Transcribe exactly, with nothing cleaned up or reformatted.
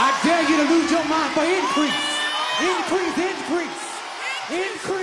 I dare you to lose your mind for increase. Increase, increase, increase.